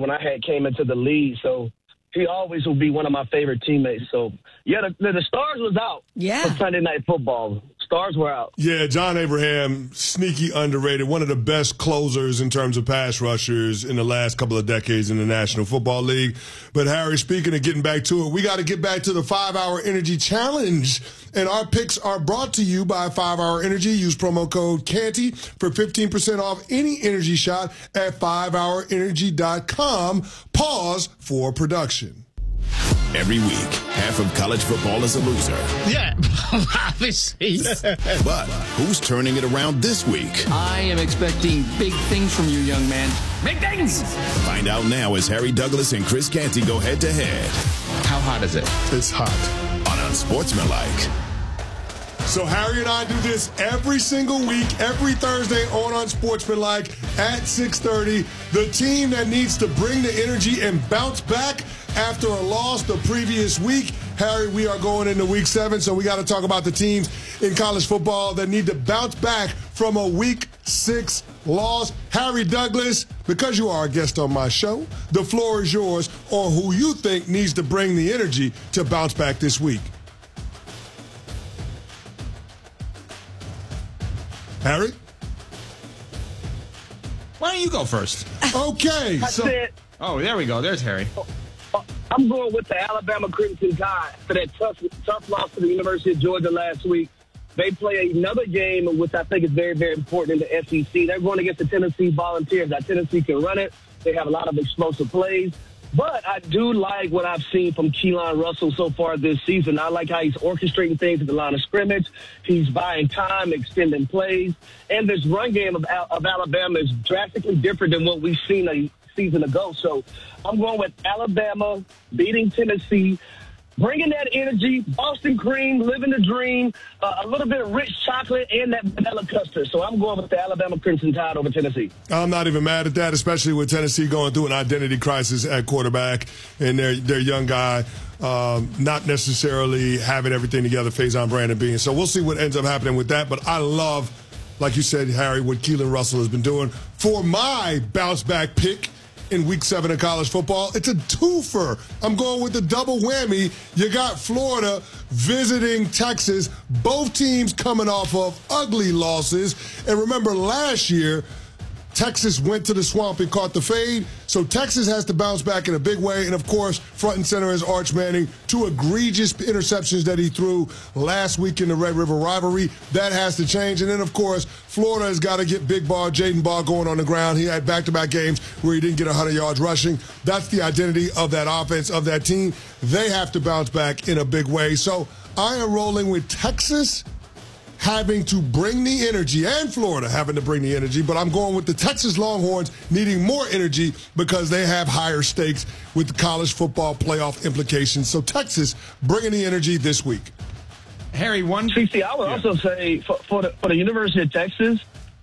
when I had came into the league. So he always will be one of my favorite teammates. So, yeah, the stars was out for Sunday Night Football. Stars were out. Yeah, John Abraham, sneaky underrated, one of the best closers in terms of pass rushers in the last couple of decades in the National Football League. But, Harry, speaking of getting back to it, we got to get back to the 5-Hour Energy Challenge. And our picks are brought to you by 5-Hour Energy. Use promo code CANTY for 15% off any energy shot at 5hourenergy.com. Pause for production. Every week, half of college football is a loser. Yeah, obviously. But who's turning it around this week? I am expecting big things from you, young man. Big things! Find out now as Harry Douglas and Chris Canty go head-to-head. How hot is it? It's hot. On Unsportsmanlike. So Harry and I do this every single week, every Thursday on Unsportsmanlike at 6:30. The team that needs to bring the energy and bounce back after a loss the previous week. Harry, we are going into week 7, so we got to talk about the teams in college football that need to bounce back from a week 6 loss. Harry Douglas, because you are a guest on my show, the floor is yours on who you think needs to bring the energy to bounce back this week. Harry? Why don't you go first? Okay. Oh, there we go. There's Harry. I'm going with the Alabama Crimson Tide for that tough loss to the University of Georgia last week. They play another game, which I think is very, very important in the SEC. They're going against the Tennessee Volunteers. Now, Tennessee can run it. They have a lot of explosive plays. But I do like what I've seen from Keelan Russell so far this season. I like how he's orchestrating things at the line of scrimmage. He's buying time, extending plays. And this run game of Alabama is drastically different than what we've seen a season ago. So I'm going with Alabama beating Tennessee, bringing that energy, Boston cream, living the dream, a little bit of rich chocolate, and that vanilla custard. So I'm going with the Alabama Crimson Tide over Tennessee. I'm not even mad at that, especially with Tennessee going through an identity crisis at quarterback and their young guy not necessarily having everything together, Faison Brandon being. So we'll see what ends up happening with that. But I love, like you said, Harry, what Keelan Russell has been doing. For my bounce-back pick in week 7 of college football, it's a twofer. I'm going with the double whammy. You got Florida visiting Texas, both teams coming off of ugly losses. And remember, last year, Texas went to the swamp and caught the fade. So Texas has to bounce back in a big way. And, of course, front and center is Arch Manning. 2 egregious interceptions that he threw last week in the Red River rivalry. That has to change. And then, of course, Florida has got to get Big Ball, Jaden Ball going on the ground. He had back-to-back games where he didn't get 100 yards rushing. That's the identity of that offense, of that team. They have to bounce back in a big way. So I am rolling with Texas having to bring the energy, and Florida having to bring the energy, but I'm going with the Texas Longhorns needing more energy because they have higher stakes with the college football playoff implications. So Texas bringing the energy this week. Harry, CC, I would also say for the University of Texas,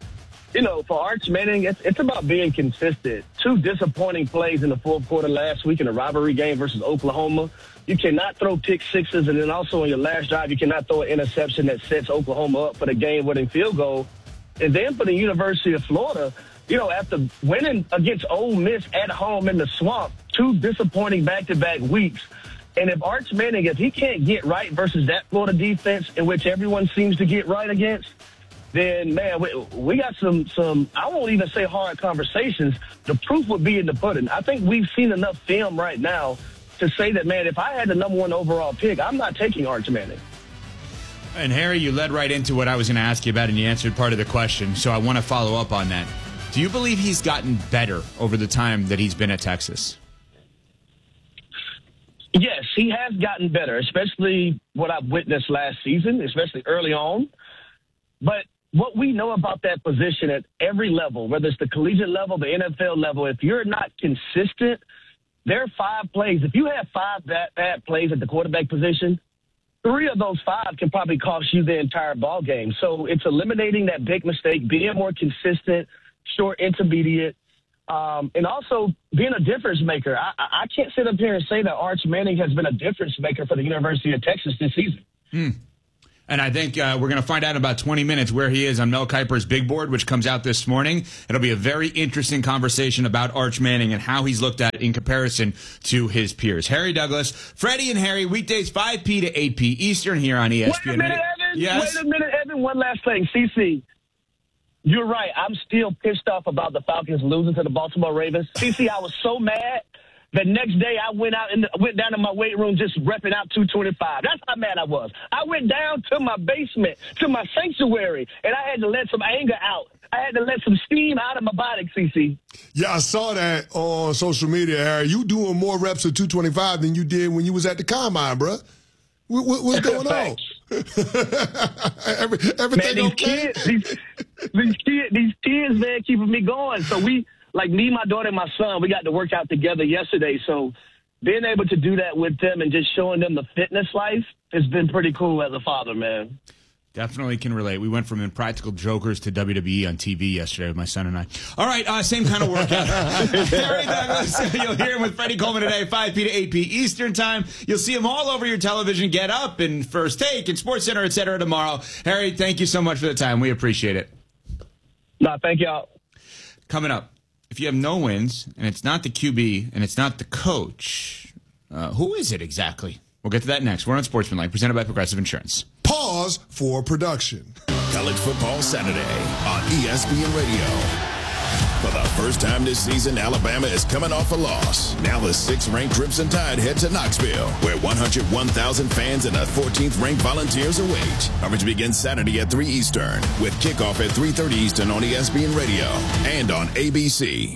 you know, for Arch Manning, it's about being consistent. 2 disappointing plays in the fourth quarter last week in a rivalry game versus Oklahoma. You cannot throw pick sixes, and then also on your last drive, you cannot throw an interception that sets Oklahoma up for the game-winning field goal. And then for the University of Florida, you know, after winning against Ole Miss at home in the swamp, 2 disappointing back-to-back weeks. And if Arch Manning, if he can't get right versus that Florida defense in which everyone seems to get right against, then, man, we got some, I won't even say hard conversations. The proof would be in the pudding. I think we've seen enough film right now to say that, man, if I had the number 1 overall pick, I'm not taking Arch Manning. And, Harry, you led right into what I was going to ask you about, and you answered part of the question, so I want to follow up on that. Do you believe he's gotten better over the time that he's been at Texas? Yes, he has gotten better, especially what I've witnessed last season, especially early on. But what we know about that position at every level, whether it's the collegiate level, the NFL level, if you're not consistent, there are 5 plays. If you have 5 bad plays at the quarterback position, 3 of those 5 can probably cost you the entire ball game. So it's eliminating that big mistake, being more consistent, short, intermediate, and also being a difference maker. I can't sit up here and say that Arch Manning has been a difference maker for the University of Texas this season. And I think we're going to find out in about 20 minutes where he is on Mel Kiper's Big Board, which comes out this morning. It'll be a very interesting conversation about Arch Manning and how he's looked at in comparison to his peers. Harry Douglas, Freddie and Harry, weekdays 5 p. to 8 p. Eastern here on ESPN. Wait a minute, Evan. Yes? Wait a minute, Evan. One last thing. CC, you're right. I'm still pissed off about the Falcons losing to the Baltimore Ravens. CC, I was so mad. The next day, I went down to my weight room just repping out 225. That's how mad I was. I went down to my basement, to my sanctuary, and I had to let some anger out. I had to let some steam out of my body, CC. Yeah, I saw that on social media, Harry. You doing more reps of 225 than you did when you was at the Combine, bro. What's going on? Everything man, okay? These kids, man, keeping me going. So like me, my daughter, and my son, we got to work out together yesterday. So being able to do that with them and just showing them the fitness life has been pretty cool as a father, man. Definitely can relate. We went from Impractical Jokers to WWE on TV yesterday with my son and I. All right, same kind of workout. Harry Douglas, you'll hear him with Freddie Coleman today, 5 p. to 8 p. Eastern Time. You'll see him all over your television, Get Up and First Take and SportsCenter, et cetera, tomorrow. Harry, thank you so much for the time. We appreciate it. No, thank y'all. Coming up, if you have no wins, and it's not the QB, and it's not the coach, who is it exactly? We'll get to that next. We're on Sportsmanlike, presented by Progressive Insurance. Pause for production. College Football Saturday on ESPN Radio. For the first time this season, Alabama is coming off a loss. Now the 6th-ranked Crimson Tide head to Knoxville, where 101,000 fans and the 14th-ranked Volunteers await. Coverage begins Saturday at 3 Eastern, with kickoff at 3:30 Eastern on ESPN Radio and on ABC.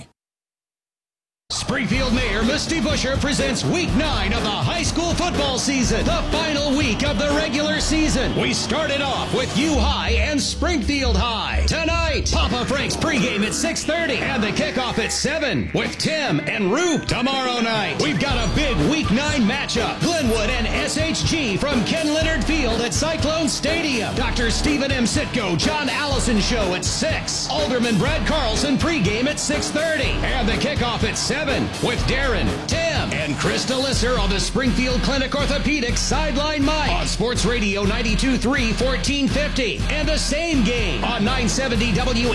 Springfield Mayor Misty Buscher presents Week 9 of the high school football season, the final week of the regular season. We started off with U High and Springfield High. Tonight, Papa Frank's pregame at 6:30 and the kickoff at 7 with Tim and Roop. Tomorrow night, we've got a big Week 9 matchup. Glenwood and SHG from Ken Leonard Field at Cyclone Stadium. Dr. Stephen M. Sitko, John Allison Show at 6. Alderman Brad Carlson pregame at 6:30 and the kickoff at 7 with Darren, Tim, and Krista Lisser on the Springfield Clinic Orthopedics Sideline Mic on Sports Radio 92.3 1450 and the same game on 970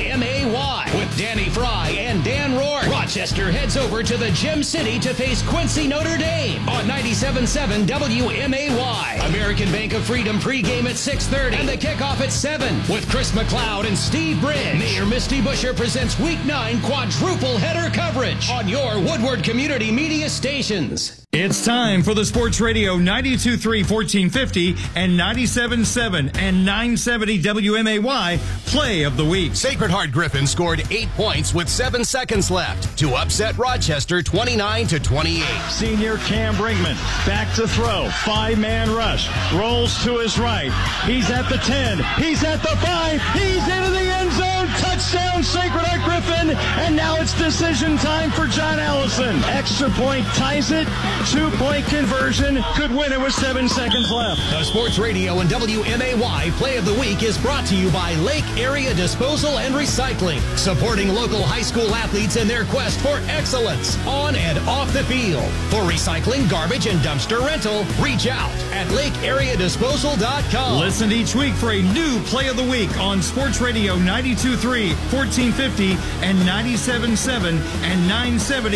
WMAY with Danny Fry and Dan Rourke. Rochester heads over to the Gem City to face Quincy Notre Dame on 97.7 WMAY. American Bank of Freedom pregame at 6:30 and the kickoff at 7 with Chris McLeod and Steve Bridge. Mayor Misty Buscher presents Week 9 quadruple header coverage on your Woodward Community Media stations. It's time for the Sports Radio 92.3 1450 and 97.7 and 970 WMAY Play of the Week. Sacred Heart Griffin scored 8 points with 7 seconds left to upset Rochester 29-28. Senior Cam Brinkman back to throw. 5-man rush. Rolls to his right. He's at the 10. He's at the 5. He's into the end zone. Touchdown, Sacred Heart Griffin. And now it's decision time for John Allison. Extra point ties it. 2-point conversion. Could win it with 7 seconds left. The Sports Radio and WMAY Play of the Week is brought to you by Lake Area Disposal and Recycling, supporting local high school athletes in their quest for excellence on and off the field. For recycling, garbage, and dumpster rental, reach out at lakeareadisposal.com. Listen each week for a new Play of the Week on Sports Radio 92.3 1450 and 97.7 and 970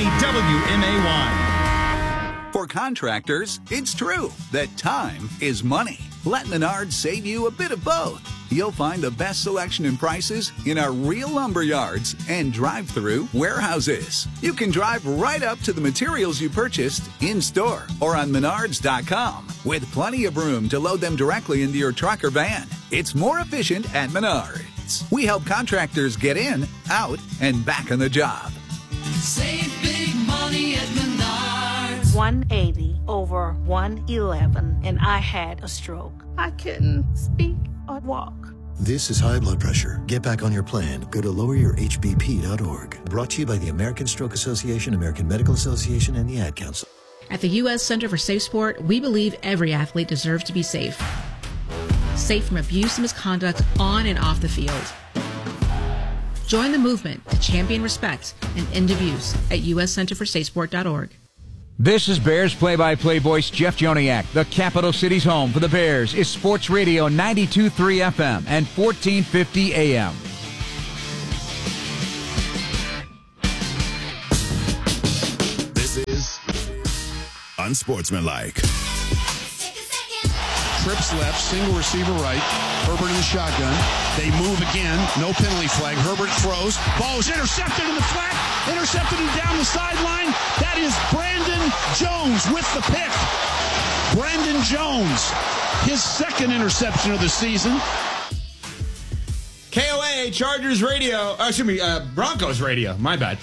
WMAY. For contractors, it's true that time is money. Let Menards save you a bit of both. You'll find the best selection and prices in our real lumber yards and drive-through warehouses. You can drive right up to the materials you purchased in-store or on Menards.com with plenty of room to load them directly into your truck or van. It's more efficient at Menards. We help contractors get in, out, and back on the job. Save big money at Menards. 180 over 111, and I had a stroke. I couldn't speak or walk. This is high blood pressure. Get back on your plan. Go to loweryourhbp.org. Brought to you by the American Stroke Association, American Medical Association, and the Ad Council. At the U.S. Center for Safe Sport, we believe every athlete deserves to be safe. Safe from abuse and misconduct on and off the field. Join the movement to champion respect and end abuse at uscenterforsafesport.org. This is Bears play-by-play voice Jeff Joniak. The capital city's home for the Bears is Sports Radio 92.3 FM and 1450 AM. This is Unsportsmanlike. Trips left, single receiver right. Herbert in the shotgun. They move again. No penalty flag. Herbert throws. Ball is intercepted in the flat. Intercepted and down the sideline. That is Brandon Jones with the pick. Brandon Jones, his second interception of the season. KOA, Chargers radio. Broncos radio. My bad.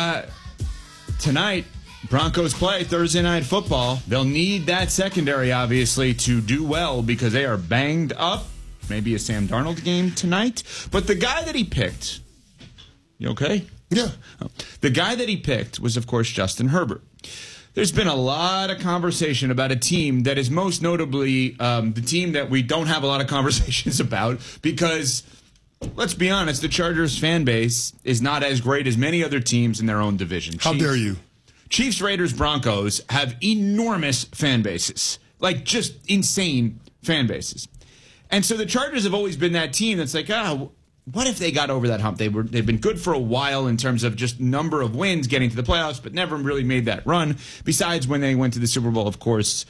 Tonight, Broncos play Thursday Night Football. They'll need that secondary, obviously, to do well because they are banged up. Maybe a Sam Darnold game tonight. But the guy that he picked, you okay? Yeah. The guy that he picked was, of course, Justin Herbert. There's been a lot of conversation about a team that is most notably the team that we don't have a lot of conversations about because, let's be honest, the Chargers fan base is not as great as many other teams in their own division. How dare you? Chiefs, Raiders, Broncos have enormous fan bases, like just insane fan bases. And so the Chargers have always been that team that's like, what if they got over that hump? They've been good for a while in terms of just number of wins, getting to the playoffs, but never really made that run. Besides when they went to the Super Bowl, of course,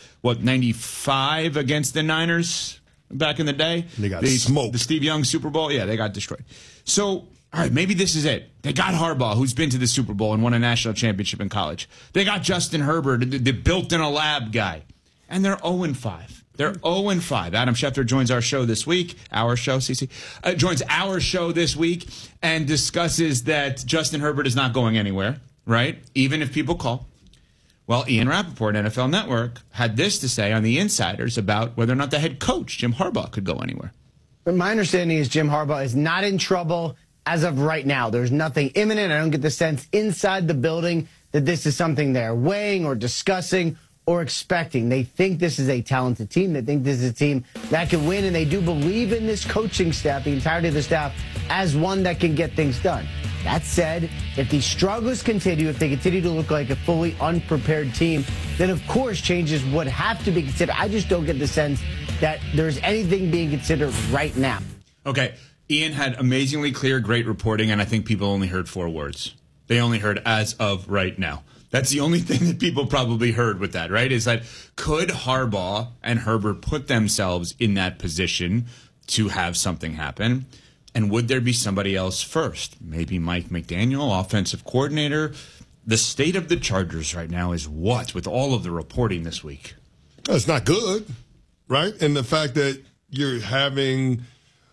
95 against the Niners back in the day? They got smoked. The Steve Young Super Bowl, yeah, they got destroyed. So, all right, maybe this is it. They got Harbaugh, who's been to the Super Bowl and won a national championship in college. They got Justin Herbert, the built-in-a-lab guy. And they're 0-5. They're 0-5. Adam Schefter joins our show this week. Our show, CC. Joins our show this week and discusses that Justin Herbert is not going anywhere, right? Even if people call. Well, Ian Rappaport, NFL Network, had this to say on the Insiders about whether or not the head coach, Jim Harbaugh, could go anywhere. But my understanding is Jim Harbaugh is not in trouble as of right now. There's nothing imminent. I don't get the sense inside the building that this is something they're weighing or discussing or expecting. They think this is a talented team. They think this is a team that can win, and they do believe in this coaching staff, the entirety of the staff, as one that can get things done. That said, if these struggles continue, if they continue to look like a fully unprepared team, then of course changes would have to be considered. I just don't get the sense that there's anything being considered right now. Okay. Ian had amazingly clear, great reporting, and I think people only heard 4 words. They only heard as of right now. That's the only thing that people probably heard with that, right? Is that could Harbaugh and Herbert put themselves in that position to have something happen? And would there be somebody else first? Maybe Mike McDaniel, offensive coordinator. The state of the Chargers right now is what with all of the reporting this week? It's not good, right? And the fact that you're having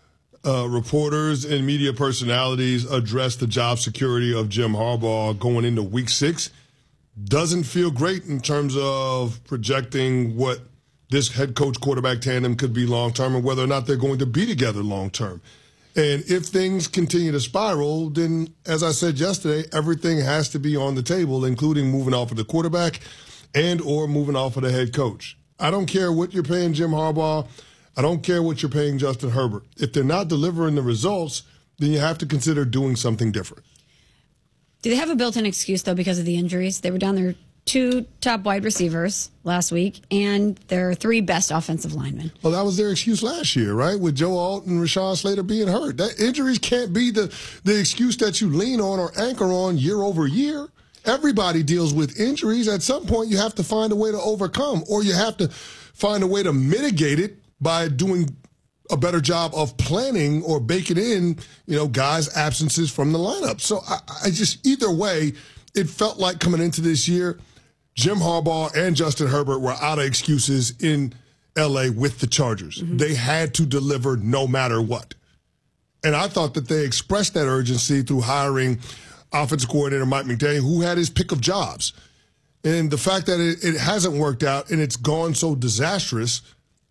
reporters and media personalities address the job security of Jim Harbaugh going into week 6 doesn't feel great in terms of projecting what this head coach quarterback tandem could be long term and whether or not they're going to be together long term. And if things continue to spiral, then, as I said yesterday, everything has to be on the table, including moving off of the quarterback and or moving off of the head coach. I don't care what you're paying Jim Harbaugh. I don't care what you're paying Justin Herbert. If they're not delivering the results, then you have to consider doing something different. Do they have a built-in excuse, though, because of the injuries? They were down their 2 top wide receivers last week and their 3 best offensive linemen. Well, that was their excuse last year, right? With Joe Alt and Rashawn Slater being hurt. That injuries can't be the excuse that you lean on or anchor on year over year. Everybody deals with injuries. At some point, you have to find a way to overcome, or you have to find a way to mitigate it by doing a better job of planning or baking in, guys' absences from the lineup. So I just, either way, it felt like coming into this year, Jim Harbaugh and Justin Herbert were out of excuses in L.A. with the Chargers. Mm-hmm. They had to deliver no matter what. And I thought that they expressed that urgency through hiring offensive coordinator Mike McDaniel, who had his pick of jobs. And the fact that it hasn't worked out and it's gone so disastrous,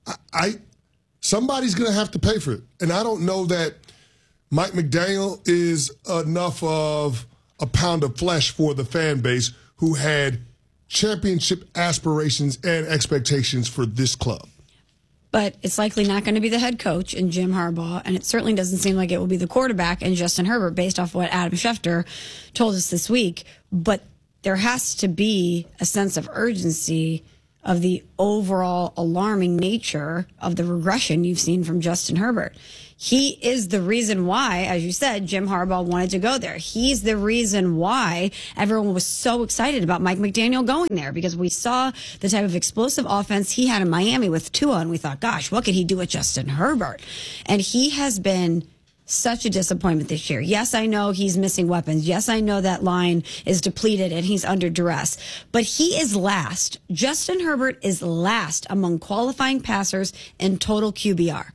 somebody's going to have to pay for it. And I don't know that Mike McDaniel is enough of a pound of flesh for the fan base who had championship aspirations and expectations for this club. But it's likely not going to be the head coach in Jim Harbaugh, and it certainly doesn't seem like it will be the quarterback in Justin Herbert based off what Adam Schefter told us this week. But there has to be a sense of urgency of the overall alarming nature of the regression you've seen from Justin Herbert. He is the reason why, as you said, Jim Harbaugh wanted to go there. He's the reason why everyone was so excited about Mike McDaniel going there, because we saw the type of explosive offense he had in Miami with Tua, and we thought, gosh, what could he do with Justin Herbert? And he has been such a disappointment this year. Yes, I know he's missing weapons. Yes, I know that line is depleted and he's under duress. But he is last. Justin Herbert is last among qualifying passers in total QBR,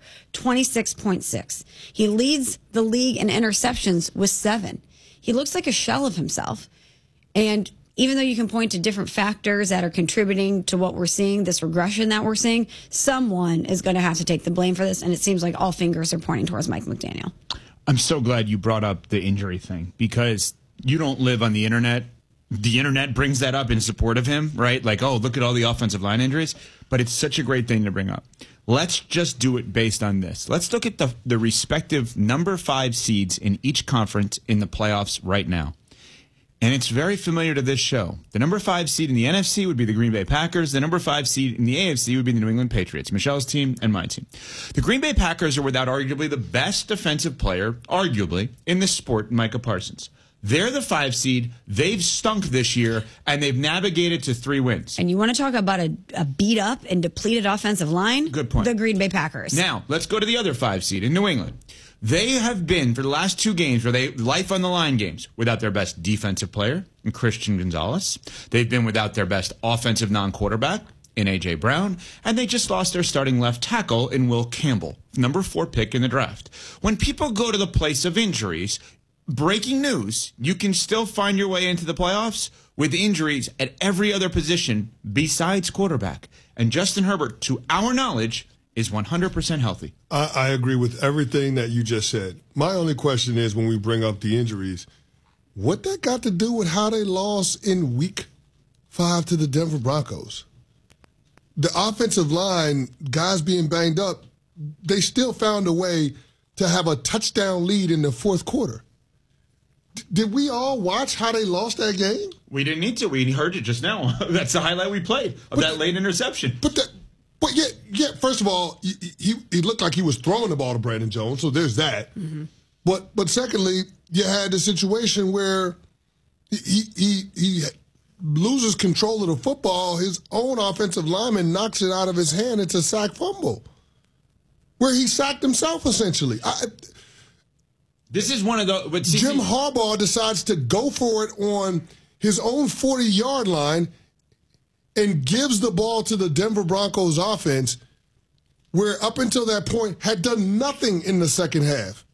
26.6. He leads the league in interceptions with 7. He looks like a shell of himself. And even though you can point to different factors that are contributing to what we're seeing, this regression that we're seeing, someone is going to have to take the blame for this, and it seems like all fingers are pointing towards Mike McDaniel. I'm so glad you brought up the injury thing, because you don't live on the internet. The internet brings that up in support of him, right? Like, oh, look at all the offensive line injuries. But it's such a great thing to bring up. Let's just do it based on this. Let's look at the respective number 5 seeds in each conference in the playoffs right now. And it's very familiar to this show. The number 5 seed in the NFC would be the Green Bay Packers. The number 5 seed in the AFC would be the New England Patriots, Michelle's team and my team. The Green Bay Packers are without arguably the best defensive player, arguably, in this sport, Micah Parsons. They're the 5 seed. They've stunk this year, and they've navigated to 3 wins. And you want to talk about a beat-up and depleted offensive line? Good point. The Green Bay Packers. Now, let's go to the other 5 seed in New England. They have been, for the last 2 games, where they life on the line games, without their best defensive player in Christian Gonzalez. They've been without their best offensive non-quarterback in A.J. Brown. And they just lost their starting left tackle in Will Campbell, number 4 pick in the draft. When people go to the place of injuries, breaking news, you can still find your way into the playoffs with injuries at every other position besides quarterback. And Justin Herbert, to our knowledge, is 100% healthy. I agree with everything that you just said. My only question is, when we bring up the injuries, what that got to do with how they lost in week 5 to the Denver Broncos? The offensive line, guys being banged up, they still found a way to have a touchdown lead in the fourth quarter. Did we all watch how they lost that game? We didn't need to. We heard it just now. That's the highlight we played of that late interception. But yet, first of all, he looked like he was throwing the ball to Brandon Jones, so there's that. Mm-hmm. But secondly, you had the situation where he loses control of the football. His own offensive lineman knocks it out of his hand. It's a sack fumble, where he sacked himself essentially. This is one of the... Jim Harbaugh decides to go for it on his own 40-yard line and gives the ball to the Denver Broncos offense, where up until that point had done nothing in the second half.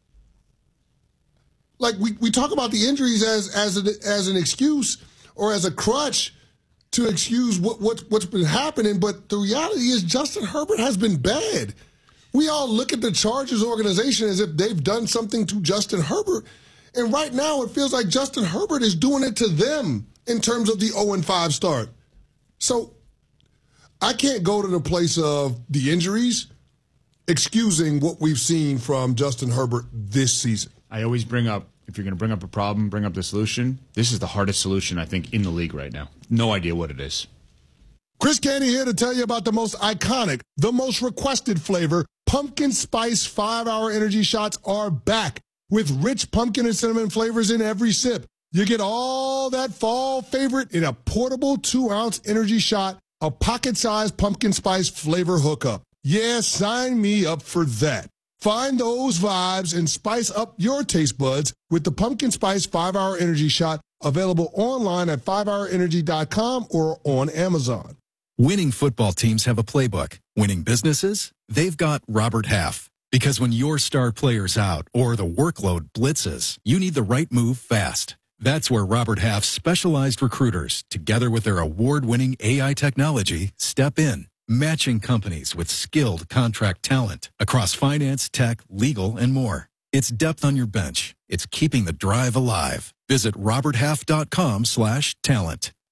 Like, we talk about the injuries as an excuse or as a crutch to excuse what's been happening, but the reality is Justin Herbert has been bad. We all look at the Chargers organization as if they've done something to Justin Herbert, and right now it feels like Justin Herbert is doing it to them in terms of the 0-5 start. So I can't go to the place of the injuries excusing what we've seen from Justin Herbert this season. I always bring up, if you're going to bring up a problem, bring up the solution. This is the hardest solution, I think, in the league right now. No idea what it is. Chris Canty here to tell you about the most iconic, the most requested flavor. Pumpkin Spice 5-Hour Energy Shots are back with rich pumpkin and cinnamon flavors in every sip. You get all that fall favorite in a portable 2-ounce energy shot, a pocket-sized pumpkin spice flavor hookup. Yeah, sign me up for that. Find those vibes and spice up your taste buds with the Pumpkin Spice 5-Hour Energy Shot, available online at 5hourenergy.com or on Amazon. Winning football teams have a playbook. Winning businesses? They've got Robert Half. Because when your star player's out or the workload blitzes, you need the right move fast. That's where Robert Half's specialized recruiters, together with their award-winning AI technology, step in, matching companies with skilled contract talent across finance, tech, legal, and more. It's depth on your bench. It's keeping the drive alive. Visit roberthalf.com/talent.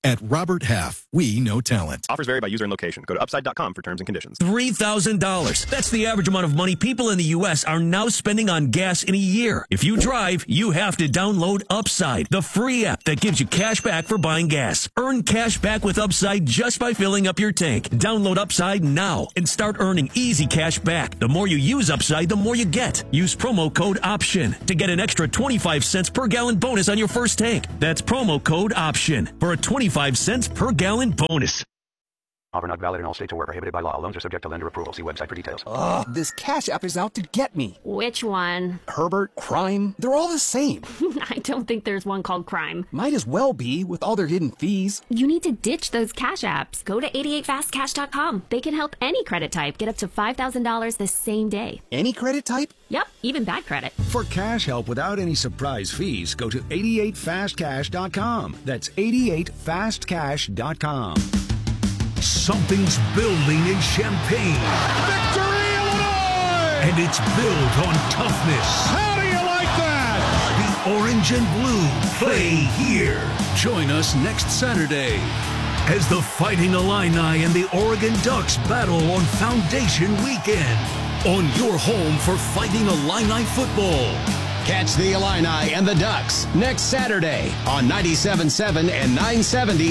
At Robert Half, we know talent. Offers vary by user and location. Go to upside.com for terms and conditions. $3,000. That's the average amount of money people in the U.S. are now spending on gas in a year. If you drive, you have to download Upside, the free app that gives you cash back for buying gas. Earn cash back with Upside just by filling up your tank. Download Upside now and start earning easy cash back. The more you use Upside, the more you get. Use promo code OPTION to get an extra 25 cents per gallon bonus on your first tank. That's promo code OPTION for a 25 cents per gallon bonus. Offer not valid in all states or where prohibited by law. Loans are subject to lender approval. See website for details. Ugh, this Cash App is out to get me. Which one? Herbert, Crime, they're all the same. I don't think there's one called Crime. Might as well be, with all their hidden fees. You need to ditch those Cash Apps. Go to 88fastcash.com. They can help any credit type get up to $5,000 the same day. Any credit type? Yep, even bad credit. For cash help without any surprise fees, go to 88fastcash.com. That's 88fastcash.com. Something's building in Champaign. Victory, Illinois! And it's built on toughness. How do you like that? The orange and blue play here. Join us next Saturday as the Fighting Illini and the Oregon Ducks battle on Foundation Weekend. On your home for Fighting Illini football. Catch the Illini and the Ducks next Saturday on 97.7 and 970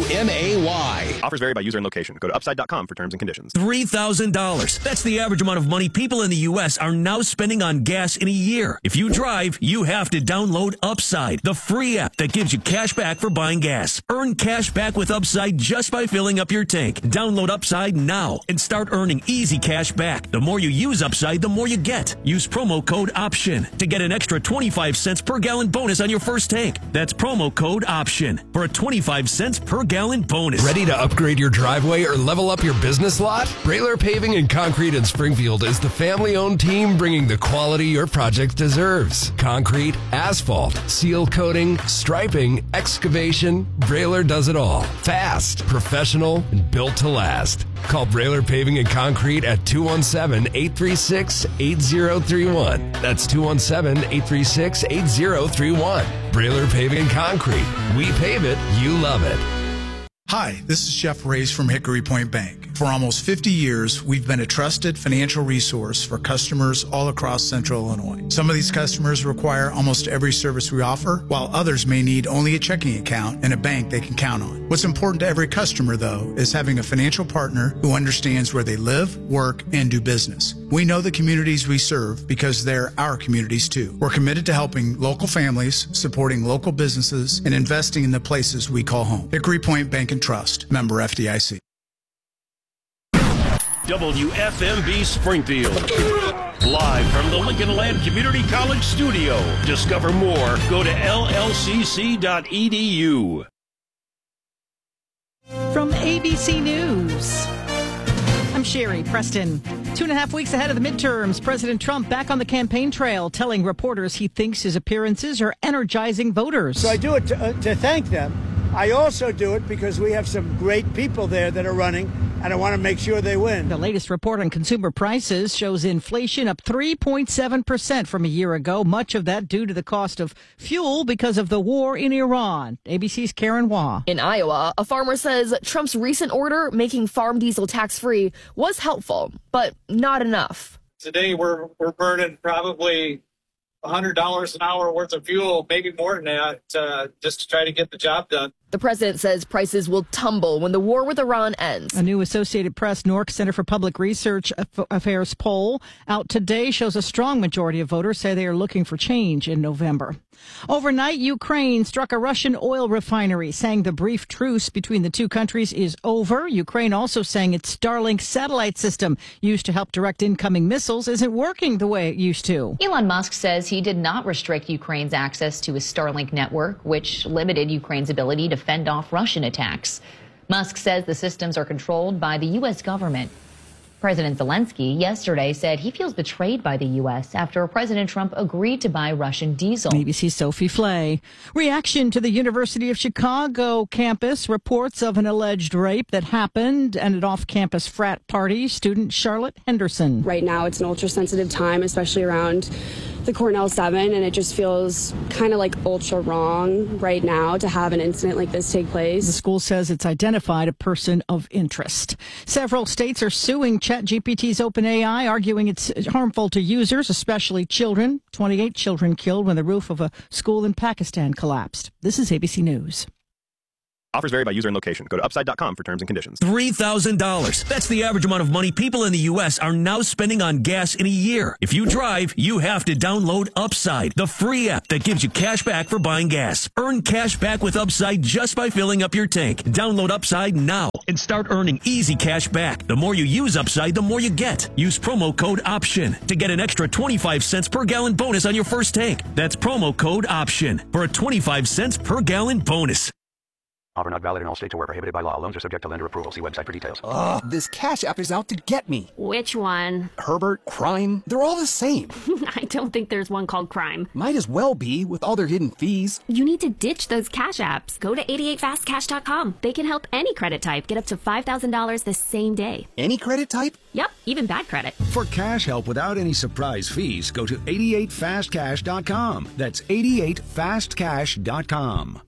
WMAY. Offers vary by user and location. Go to upside.com for terms and conditions. $3,000. That's the average amount of money people in the U.S. are now spending on gas in a year. If you drive, you have to download Upside, the free app that gives you cash back for buying gas. Earn cash back with Upside just by filling up your tank. Download Upside now and start earning easy cash back. The more you use Upside, the more you get. Use promo code OPTION to get an extra 25 cents per gallon bonus on your first tank. That's promo code OPTION for a 25 cents per gallon bonus. Ready to upgrade your driveway or level up your business lot? Brailer Paving and Concrete in Springfield is the family-owned team bringing the quality your project deserves. Concrete, asphalt, seal coating, striping, excavation. Brailer does it all. Fast, professional, and built to last. Call Brailer Paving and Concrete at 217-836-8031. That's 217-836-8031. Brailer Paving and Concrete. We pave it, you love it. Hi, this is Jeff Reyes from Hickory Point Bank. For almost 50 years, we've been a trusted financial resource for customers all across Central Illinois. Some of these customers require almost every service we offer, while others may need only a checking account and a bank they can count on. What's important to every customer, though, is having a financial partner who understands where they live, work, and do business. We know the communities we serve because they're our communities, too. We're committed to helping local families, supporting local businesses, and investing in the places we call home. Hickory Point Bank and Trust, member FDIC. WFMB Springfield. Live from the Lincoln Land Community College studio. Discover more. Go to llcc.edu. From ABC News, I'm Sherry Preston. 2.5 weeks ahead of the midterms, President Trump back on the campaign trail, telling reporters he thinks his appearances are energizing voters. So I do it to thank them. I also do it because we have some great people there that are running, and I want to make sure they win. The latest report on consumer prices shows inflation up 3.7% from a year ago, much of that due to the cost of fuel because of the war in Iran. ABC's Karen Waugh. In Iowa, a farmer says Trump's recent order making farm diesel tax-free was helpful, but not enough. Today we're burning probably $100 an hour worth of fuel, maybe more than that, just to try to get the job done. The president says prices will tumble when the war with Iran ends. A new Associated Press Newark Center for Public Research Affairs poll out today shows a strong majority of voters say they are looking for change in November. Overnight, Ukraine struck a Russian oil refinery, saying the brief truce between the two countries is over. Ukraine also saying its Starlink satellite system used to help direct incoming missiles isn't working the way it used to. Elon Musk says he did not restrict Ukraine's access to his Starlink network, which limited Ukraine's ability to fend off Russian attacks. Musk says the systems are controlled by the U.S. government. President Zelensky yesterday said he feels betrayed by the U.S. after President Trump agreed to buy Russian diesel. ABC's Sophie Flay. Reaction to the University of Chicago campus reports of an alleged rape that happened at an off-campus frat party. Student Charlotte Henderson. Right now, it's an ultra-sensitive time, especially around the Cornell 7, and it just feels kind of like ultra wrong right now to have an incident like this take place. The school says it's identified a person of interest. Several states are suing ChatGPT's OpenAI, arguing it's harmful to users, especially children. 28 children killed when the roof of a school in Pakistan collapsed. This is ABC News. Offers vary by user and location. Go to upside.com for terms and conditions. $3,000. That's the average amount of money people in the U.S. are now spending on gas in a year. If you drive, you have to download Upside, the free app that gives you cash back for buying gas. Earn cash back with Upside just by filling up your tank. Download Upside now and start earning easy cash back. The more you use Upside, the more you get. Use promo code OPTION to get an extra 25 cents per gallon bonus on your first tank. That's promo code OPTION for a 25 cents per gallon bonus. Offer not valid in all states or where prohibited by law. Loans are subject to lender approval. See website for details. Ugh, this Cash App is out to get me. Which one? Herbert, Crime, they're all the same. I don't think there's one called Crime. Might as well be with all their hidden fees. You need to ditch those Cash Apps. Go to 88fastcash.com. They can help any credit type get up to $5,000 the same day. Any credit type? Yep, even bad credit. For cash help without any surprise fees, go to 88fastcash.com. That's 88fastcash.com.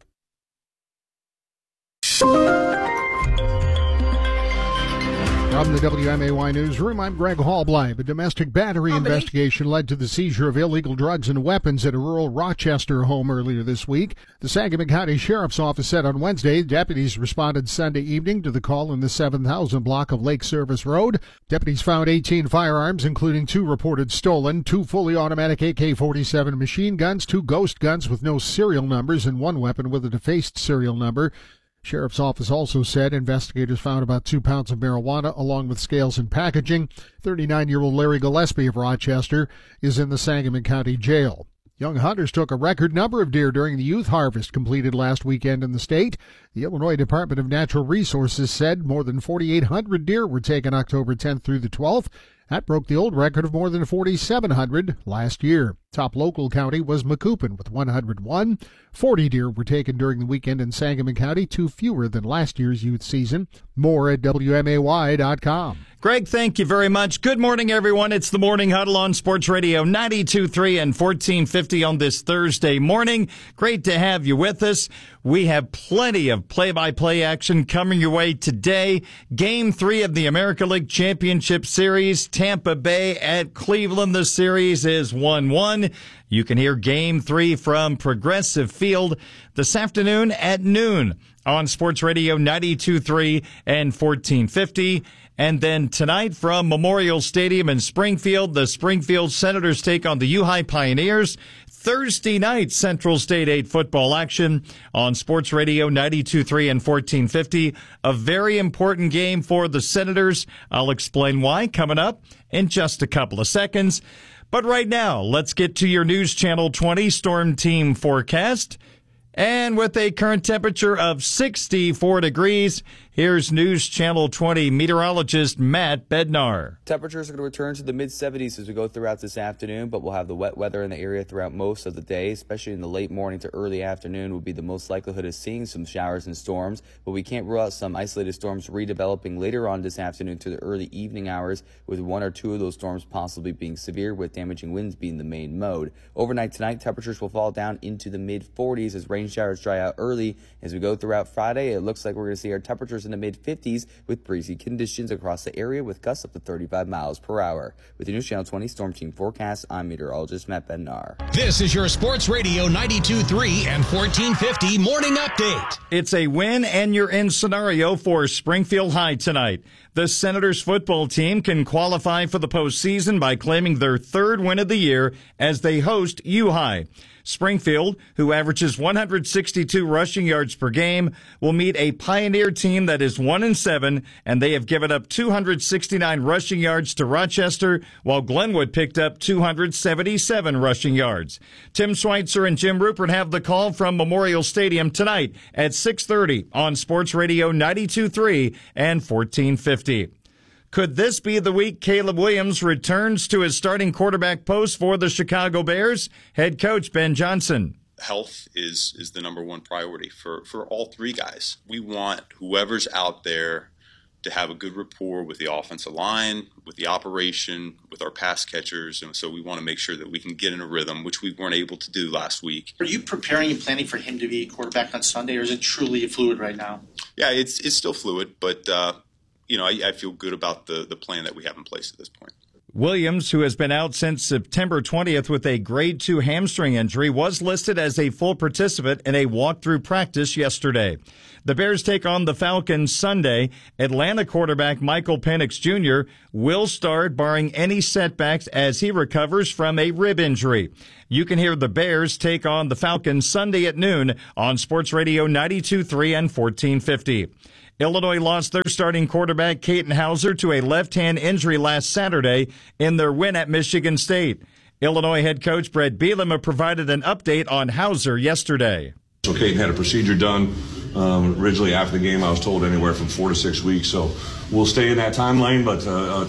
From the WMAY newsroom, I'm Greg Hallbleib. A domestic battery investigation led to the seizure of illegal drugs and weapons at a rural Rochester home earlier this week. The Sangamon County Sheriff's Office said on Wednesday deputies responded Sunday evening to the call in the 7,000 block of Lake Service Road. Deputies found 18 firearms, including 2 reported stolen, 2 fully automatic AK-47 machine guns, 2 ghost guns with no serial numbers, and 1 weapon with a defaced serial number. Sheriff's Office also said investigators found about 2 pounds of marijuana along with scales and packaging. 39-year-old Larry Gillespie of Rochester is in the Sangamon County Jail. Young hunters took a record number of deer during the youth harvest completed last weekend in the state. The Illinois Department of Natural Resources said more than 4,800 deer were taken October 10th through the 12th. That broke the old record of more than 4,700 last year. Top local county was Macoupin with 101. 40 deer were taken during the weekend in Sangamon County, 2 fewer than last year's youth season. More at WMAY.com. Greg, thank you very much. Good morning, everyone. It's the Morning Huddle on Sports Radio 92.3 and 1450 on this Thursday morning. Great to have you with us. We have plenty of play-by-play action coming your way today. Game 3 of the America League Championship Series, Tampa Bay at Cleveland. The series is 1-1. You can hear Game 3 from Progressive Field this afternoon at noon on Sports Radio 92.3 and 1450. And then tonight from Memorial Stadium in Springfield, the Springfield Senators take on the U-High Pioneers. Thursday night, Central State 8 football action on Sports Radio 92.3 and 1450. A very important game for the Senators. I'll explain why coming up in just a couple of seconds. But right now, let's get to your News Channel 20 Storm Team forecast. And with a current temperature of 64 degrees, here's News Channel 20 meteorologist Matt Bednar. Temperatures are going to return to the mid-70s as we go throughout this afternoon, but we'll have the wet weather in the area throughout most of the day, especially in the late morning to early afternoon would be the most likelihood of seeing some showers and storms, but we can't rule out some isolated storms redeveloping later on this afternoon to the early evening hours, with 1 or 2 of those storms possibly being severe, with damaging winds being the main mode. Overnight tonight, temperatures will fall down into the mid-40s as rain showers dry out early. As we go throughout Friday, it looks like we're going to see our temperatures in the mid-50s with breezy conditions across the area with gusts up to 35 miles per hour. With the News Channel 20 Storm Team forecast, I'm meteorologist Matt Bednar. This is your Sports Radio 92.3 and 1450 morning update. It's a win and you're in scenario for Springfield High tonight. The Senators football team can qualify for the postseason by claiming their 3rd win of the year as they host U-High. Springfield, who averages 162 rushing yards per game, will meet a Pioneer team that is 1-7, and they have given up 269 rushing yards to Rochester, while Glenwood picked up 277 rushing yards. Tim Schweitzer and Jim Rupert have the call from Memorial Stadium tonight at 6:30 on Sports Radio 92.3 and 1450. Could this be the week Caleb Williams returns to his starting quarterback post for the Chicago Bears? Head coach Ben Johnson. Health is the number one priority for all 3 guys. We want whoever's out there to have a good rapport with the offensive line, with the operation, with our pass catchers. And so we want to make sure that we can get in a rhythm, which we weren't able to do last week. Are you preparing and planning for him to be quarterback on Sunday, or is it truly fluid right now? Yeah, it's still fluid, but, I feel good about the plan that we have in place at this point. Williams, who has been out since September 20th with a grade 2 hamstring injury, was listed as a full participant in a walkthrough practice yesterday. The Bears take on the Falcons Sunday. Atlanta quarterback Michael Penix Jr. will start, barring any setbacks, as he recovers from a rib injury. You can hear the Bears take on the Falcons Sunday at noon on Sports Radio 92.3 and 1450. Illinois lost their starting quarterback, Katin Hauser, to a left-hand injury last Saturday in their win at Michigan State. Illinois head coach Brett Bielema provided an update on Hauser yesterday. So Katin had a procedure done. Originally after the game, I was told anywhere from 4 to 6 weeks. So we'll stay in that time frame, but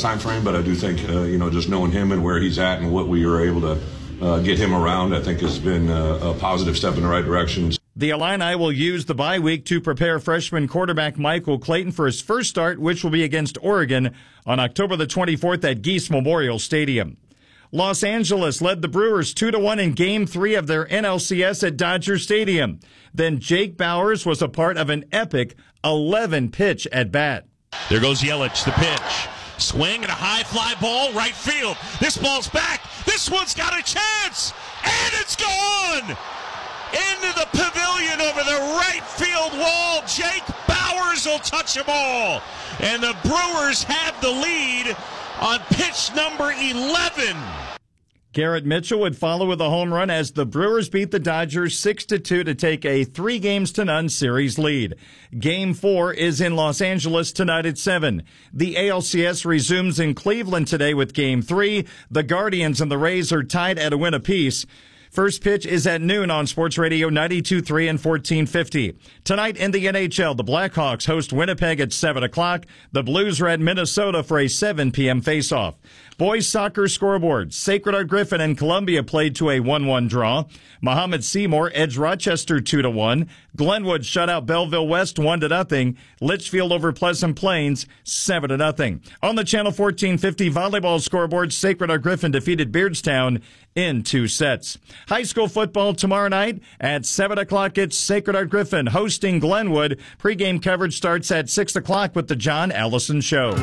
I do think, just knowing him and where he's at and what we were able to get him around, I think has been a positive step in the right direction. The Illini will use the bye week to prepare freshman quarterback Michael Clayton for his first start, which will be against Oregon on October the 24th at Geese Memorial Stadium. Los Angeles led the Brewers 2-1 in Game 3 of their NLCS at Dodger Stadium. Then Jake Bauers was a part of an epic 11-pitch at-bat. There goes Yelich, the pitch. Swing and a high fly ball, right field. This ball's back. This one's got a chance. And it's gone! Into the pavilion over the right field wall. Jake Bauers will touch them all. And the Brewers have the lead on pitch number 11. Garrett Mitchell would follow with a home run as the Brewers beat the Dodgers 6-2 to take a 3-0 series lead. Game 4 is in Los Angeles tonight at 7. The ALCS resumes in Cleveland today with Game 3. The Guardians and the Rays are tied at a win apiece. First pitch is at noon on Sports Radio 92.3 and 1450. Tonight in the NHL, the Blackhawks host Winnipeg at 7 o'clock. The Blues are at Minnesota for a 7 p.m. faceoff. Boys soccer scoreboard. Sacred Heart Griffin and Columbia played to a 1-1 draw. Muhammad Seymour edged Rochester 2-1. Glenwood shut out Belleville West 1-0. Litchfield over Pleasant Plains 7-0. On the Channel 1450 volleyball scoreboard, Sacred Heart Griffin defeated Beardstown in 2 sets. High school football tomorrow night at 7 o'clock. It's Sacred Heart Griffin hosting Glenwood. Pre-game coverage starts at 6 o'clock with the John Allison Show.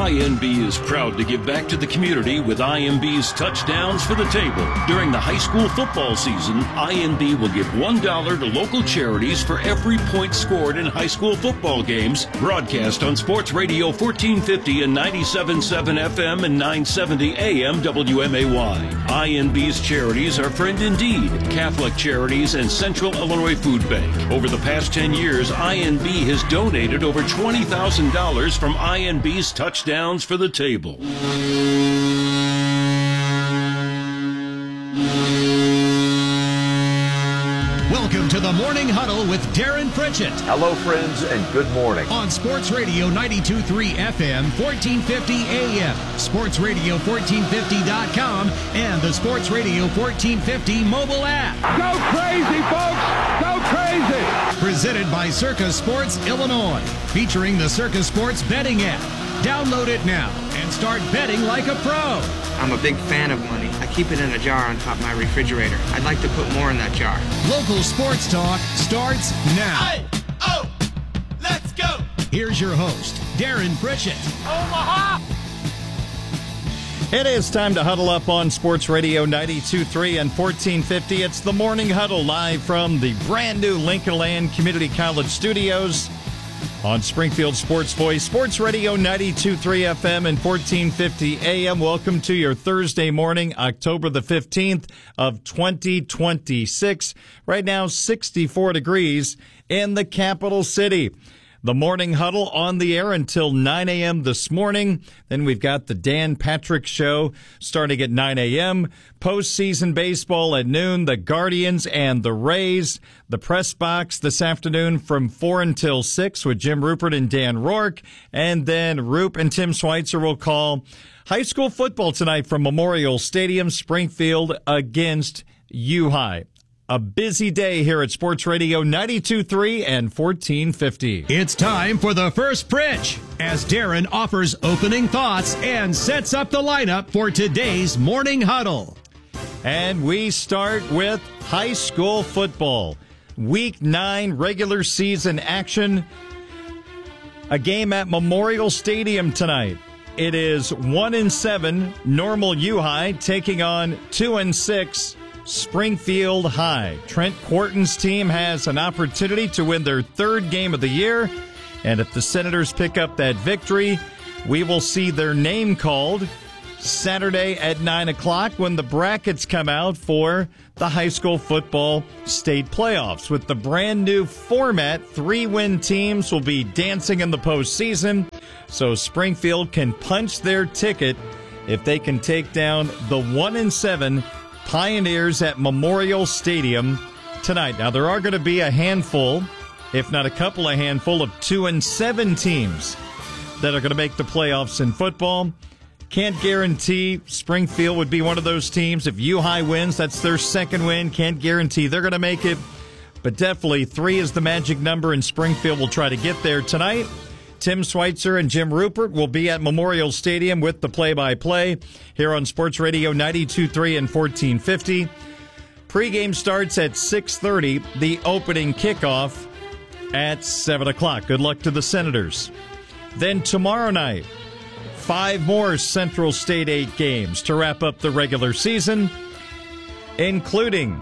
INB is proud to give back to the community with INB's Touchdowns for the Table. During the high school football season, INB will give $1 to local charities for every point scored in high school football games. Broadcast on Sports Radio 1450 and 97.7 FM and 970 AM WMAY. INB's charities are Friend Indeed, Catholic Charities, and Central Illinois Food Bank. Over the past 10 years, INB has donated over $20,000 from INB's Touchdowns for the Table. Welcome to the Morning Huddle with Darren Pritchett. Hello, friends, and good morning. On Sports Radio 92.3 FM, 1450 AM, sportsradio1450.com, and the Sports Radio 1450 mobile app. Go crazy, folks! Go crazy! Presented by Circus Sports Illinois, featuring the Circus Sports betting app. Download it now and start betting like a pro. I'm a big fan of money. I keep it in a jar on top of my refrigerator. I'd like to put more in that jar. Local sports talk starts now. Hey, oh, let's go. Here's your host, Darren Pritchett. Omaha! It is time to huddle up on Sports Radio 92.3 and 1450. It's the Morning Huddle live from the brand new Lincoln Land Community College studios. On Springfield Sports Voice, Sports Radio 92.3 FM and 1450 AM. Welcome to your Thursday morning, October the 15th of 2026. Right now, 64 degrees in the capital city. The Morning Huddle on the air until 9 a.m. this morning. Then we've got the Dan Patrick Show starting at 9 a.m. Postseason baseball at noon, the Guardians and the Rays. The Press Box this afternoon from 4 until 6 with Jim Rupert and Dan Rourke. And then Roop and Tim Schweitzer will call high school football tonight from Memorial Stadium, Springfield against U-High. A busy day here at Sports Radio 92.3 and 1450. It's time for the first pitch as Darren offers opening thoughts and sets up the lineup for today's morning huddle. And we start with high school football. Week 9 regular season action. A game at Memorial Stadium tonight. It is 1-7 Normal U-High taking on 2-6 Springfield High. Trent Quarton's team has an opportunity to win their third game of the year. And if the Senators pick up that victory, we will see their name called Saturday at 9 o'clock when the brackets come out for the high school football state playoffs. With the brand new format, 3-win teams will be dancing in the postseason. So Springfield can punch their ticket if they can take down the 1-7 Pioneers at Memorial Stadium tonight. Now, there are going to be a handful, if not a handful of 2-7 teams that are going to make the playoffs in football. Can't guarantee Springfield would be one of those teams. If U-High wins, that's their second win. Can't guarantee they're going to make it. But definitely 3 is the magic number, and Springfield will try to get there tonight. Tim Schweitzer and Jim Rupert will be at Memorial Stadium with the play-by-play here on Sports Radio 92.3 and 1450. Pre-game starts at 6:30. The opening kickoff at 7 o'clock. Good luck to the Senators. Then tomorrow night, 5 more Central State 8 games to wrap up the regular season, including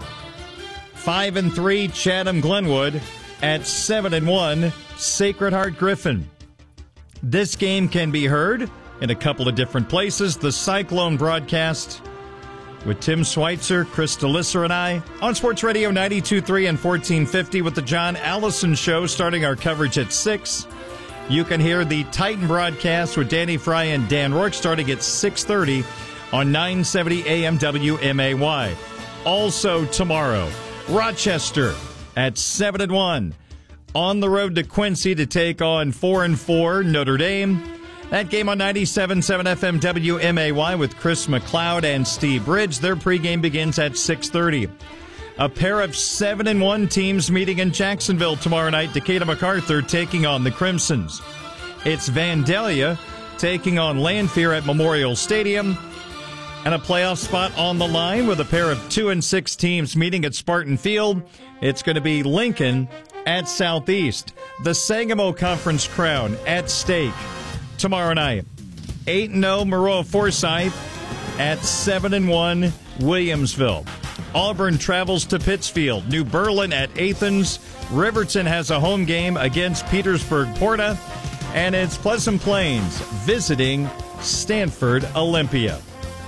5-3 Chatham-Glenwood at 7-1 Sacred Heart Griffin. This game can be heard in a couple of different places. The Cyclone broadcast with Tim Schweitzer, Chris DeLisser, and I on Sports Radio 92.3 and 1450 with the John Allison Show starting our coverage at 6. You can hear the Titan broadcast with Danny Fry and Dan Rourke starting at 6:30 on 970 AM WMAY. Also tomorrow, Rochester at 7-1. On the road to Quincy to take on 4-4 Notre Dame. That game on 97.7 FM WMAY with Chris McLeod and Steve Bridge. Their pregame begins at 6:30. A pair of 7-1 teams meeting in Jacksonville tomorrow night. Decatur MacArthur taking on the Crimsons. It's Vandalia taking on Lanphier at Memorial Stadium. And a playoff spot on the line with a pair of 2-6 teams meeting at Spartan Field. It's going to be Lincoln at Southeast. The Sangamo Conference crown at stake tomorrow night. 8-0 Maroa Forsyth at 7-1 Williamsville. Auburn travels to Pittsfield. New Berlin at Athens. Riverton has a home game against Petersburg Porta. And it's Pleasant Plains visiting Stanford Olympia.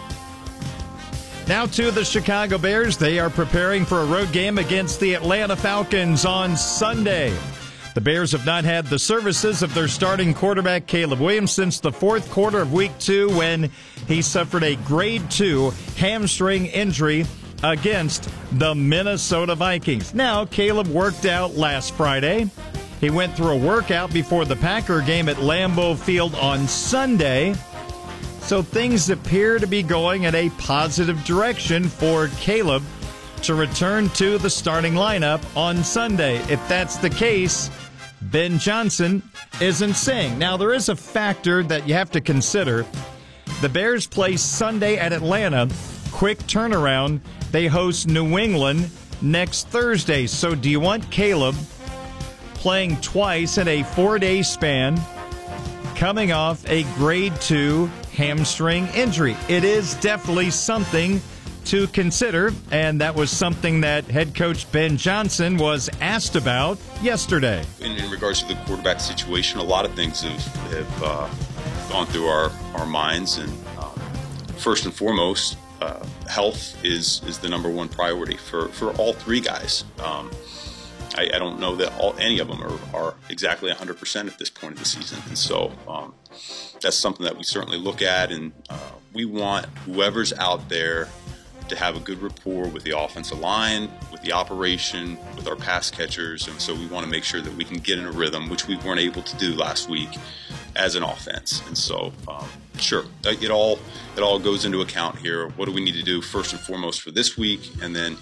Now to the Chicago Bears. They are preparing for a road game against the Atlanta Falcons on Sunday. The Bears have not had the services of their starting quarterback, Caleb Williams, since the fourth quarter of Week 2 when he suffered a Grade 2 hamstring injury against the Minnesota Vikings. Now, Caleb worked out last Friday. He went through a workout before the Packer game at Lambeau Field on Sunday. So things appear to be going in a positive direction for Caleb to return to the starting lineup on Sunday. If that's the case, Ben Johnson isn't staying. Now, there is a factor that you have to consider. The Bears play Sunday at Atlanta. Quick turnaround. They host New England next Thursday. So do you want Caleb playing twice in a 4-day span, coming off a Grade 2 hamstring injury? It is definitely something to consider, and that was something that head coach Ben Johnson was asked about yesterday. In regards to the quarterback situation, a lot of things have gone through our minds, and first and foremost, health is the number one priority for all three guys. I don't know that any of them are exactly 100% at this point of the season, and so that's something that we certainly look at, and we want whoever's out there to have a good rapport with the offensive line, with the operation, with our pass catchers, and so we want to make sure that we can get in a rhythm, which we weren't able to do last week as an offense. And so, sure, it all goes into account here. What do we need to do first and foremost for this week, and then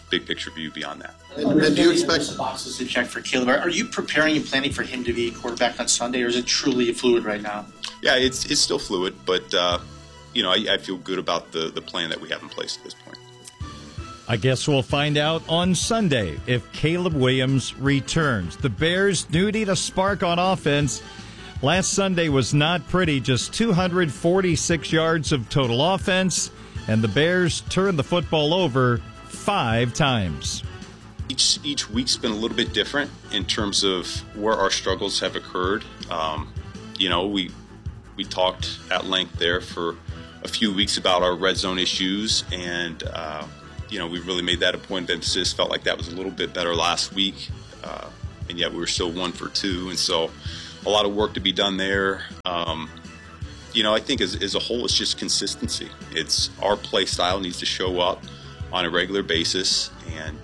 big picture view beyond that. And do you expect boxes to check for Caleb? Are you preparing and planning for him to be quarterback on Sunday, or is it truly fluid right now? Yeah, it's still fluid, but I feel good about the plan that we have in place at this point. I guess we'll find out on Sunday if Caleb Williams returns. The Bears do need a spark on offense. Last Sunday was not pretty, just 246 yards of total offense, and the Bears turned the football over 5 times. Each week's been a little bit different in terms of where our struggles have occurred. We talked at length there for a few weeks about our red zone issues, and we really made that a point of emphasis. Felt like that was a little bit better last week, and yet we were still 1 for 2, and so a lot of work to be done there. I think as a whole, it's just consistency. It's our play style needs to show up on a regular basis, and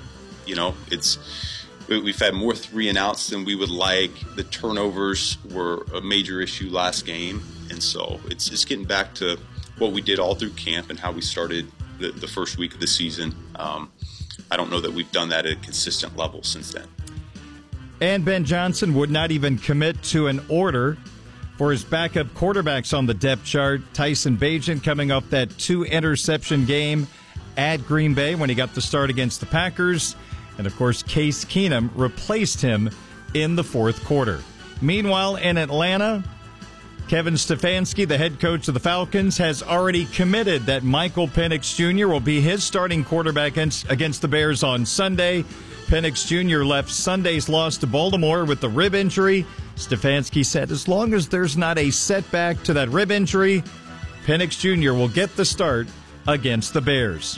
we've had more 3-and-outs than we would like. The turnovers were a major issue last game, and so it's just getting back to what we did all through camp and how we started the first week of the season. I don't know that we've done that at a consistent level since then. And Ben Johnson would not even commit to an order for his backup quarterbacks on the depth chart. Tyson Bagent coming off that 2-interception game at Green Bay when he got the start against the Packers. And, of course, Case Keenum replaced him in the fourth quarter. Meanwhile, in Atlanta, Kevin Stefanski, the head coach of the Falcons, has already committed that Michael Penix Jr. will be his starting quarterback against the Bears on Sunday. Penix Jr. left Sunday's loss to Baltimore with a rib injury. Stefanski said as long as there's not a setback to that rib injury, Penix Jr. will get the start against the Bears.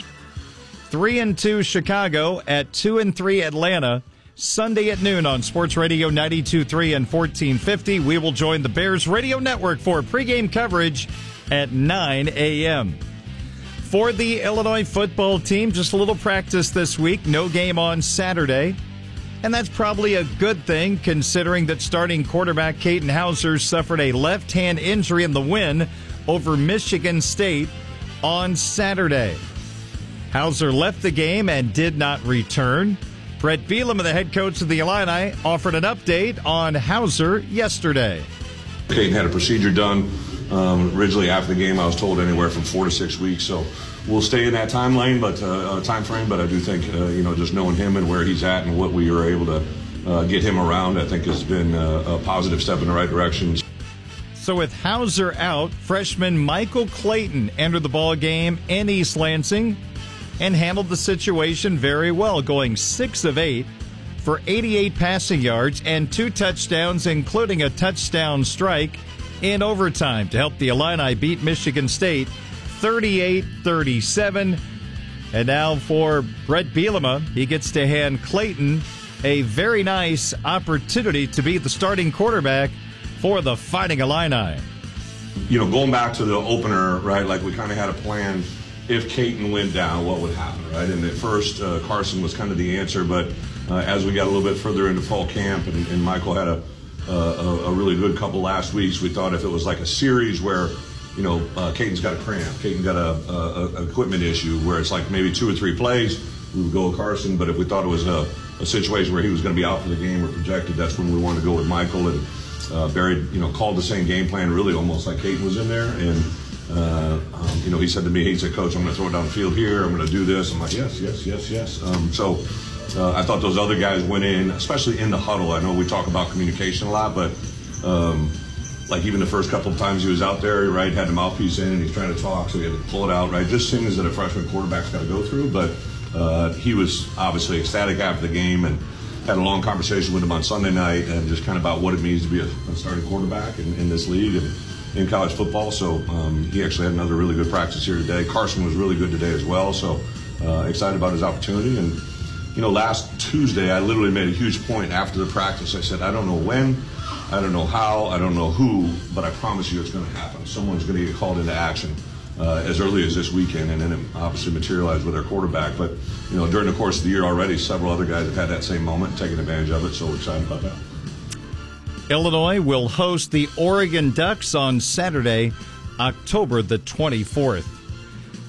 3-2 Chicago at 2-3 Atlanta. Sunday at noon on Sports Radio 92.3 and 1450. We will join the Bears Radio Network for pregame coverage at 9 a.m. For the Illinois football team, just a little practice this week. No game on Saturday. And that's probably a good thing, considering that starting quarterback Katin Houser suffered a left-hand injury in the win over Michigan State on Saturday. Houser left the game and did not return. Brett Bielema, the head coach of the Illini, offered an update on Houser yesterday. Katin had a procedure done. Originally after the game, I was told anywhere from 4 to 6 weeks. So we'll stay in that time frame. But I do think just knowing him and where he's at and what we were able to get him around, I think has been a positive step in the right direction. So with Houser out, freshman Michael Clayton entered the ball game in East Lansing and handled the situation very well, going 6 of 8 for 88 passing yards and 2 touchdowns, including a touchdown strike in overtime to help the Illini beat Michigan State 38-37. And now for Brett Bielema, he gets to hand Clayton a very nice opportunity to be the starting quarterback for the Fighting Illini. Going back to the opener, right, like we kind of had a plan. If Katin went down, what would happen, right? And at first, Carson was kind of the answer, but as we got a little bit further into fall camp and Michael had a really good couple last weeks, we thought if it was like a series where, Katin's got a cramp, Katin got a equipment issue where it's like maybe 2 or 3 plays, we would go with Carson. But if we thought it was a situation where he was going to be out for the game or projected, that's when we wanted to go with Michael. And Barry, called the same game plan, really almost like Katin was in there. And he said to me, he said, Coach, I'm going to throw it downfield here. I'm going to do this. I'm like, yes. So I thought those other guys went in, especially in the huddle. I know we talk about communication a lot, but like even the first couple of times he was out there, right, had the mouthpiece in and he's trying to talk, so he had to pull it out, right? Just things that a freshman quarterback's got to go through. But he was obviously ecstatic after the game and had a long conversation with him on Sunday night and just kind of about what it means to be a starting quarterback in this league and in college football. So he actually had another really good practice here today. Carson was really good today as well. So excited about his opportunity. And, last Tuesday, I literally made a huge point after the practice. I said, I don't know when, I don't know how, I don't know who, but I promise you it's going to happen. Someone's going to get called into action as early as this weekend, and then it obviously materialized with our quarterback. But, during the course of the year already, several other guys have had that same moment and taken advantage of it, so we're excited about that. Illinois will host the Oregon Ducks on Saturday, October the 24th.